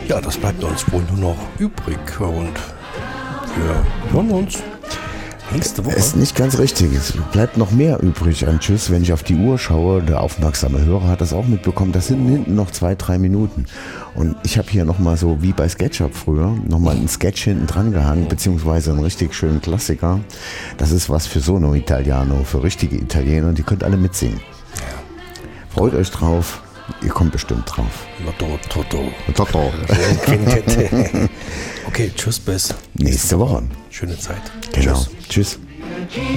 Ja, das bleibt uns wohl nur noch übrig und wir hören uns nächste Woche. Ist nicht ganz richtig. Es bleibt noch mehr übrig an Tschüss, wenn ich auf die Uhr schaue. Der aufmerksame Hörer hat das auch mitbekommen. Das sind hinten noch 2-3 Minuten. Und ich habe hier nochmal so wie bei SketchUp früher, nochmal einen Sketch hinten dran gehangen, beziehungsweise einen richtig schönen Klassiker. Das ist was für Sono Italiano, für richtige Italiener. Die könnt alle mitsingen. Freut euch drauf. Ihr kommt bestimmt drauf. Lotto, Toto. Toto. Quintette. Okay, tschüss bis Nächste Woche. Schöne Zeit. Genau. Tschüss.